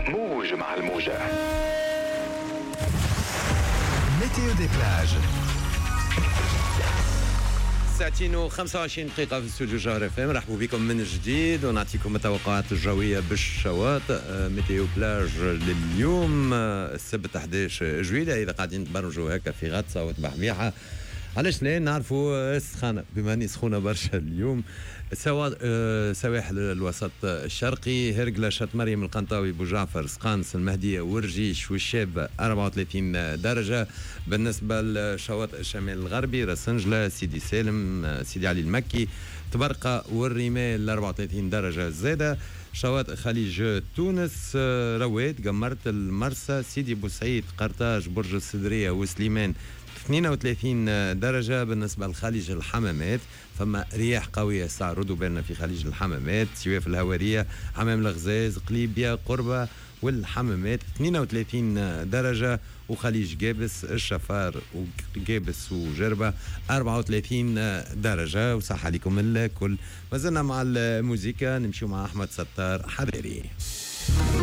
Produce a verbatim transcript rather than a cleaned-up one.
موج مع الموجة. ميتيو دي بلاج. ساعتين وخمسة وعشرين دقيقة في استوديو جوهر اف ام. رحبوا بكم من جديد ونعطيكم التوقعات الجوية بالشواطئ. ميتيو بلاج لليوم السبت أحد عشر جويلية. إذا قاعدين تبرجوا هكا في غطسة وتبحبيحة علاش لا نعرفوا السخانة بما اني سخونة برشا اليوم. سوا سواحل الوسط الشرقي هرقلة شط مريم القنطاوي بوجعفر سقانس المهدية ورجيش والشاب أربعة وثلاثين درجة. بالنسبة للشواطئ الشمال الغربي رسنجلة سيدي سالم سيدي علي المكي تبرقة والرمال أربعة وثلاثين درجة زادة. شواطئ خليج تونس رواد قمرت المرسى سيدي بوسعيد قرطاج برج السدرية وسليمان اثنين وثلاثين درجة. بالنسبة لخليج الحمامات فما رياح قوية الساعة ردوا بالنا في خليج الحمامات سواء في الهوارية حمام الغزاز قليبية قربة والحمامات اثنين وثلاثين درجة. وخليج جابس الشفار وجابس وجربة أربعة وثلاثين درجة. وصح عليكم الكل. ما زلنا مع الموسيقى نمشي مع أحمد ستار حريري.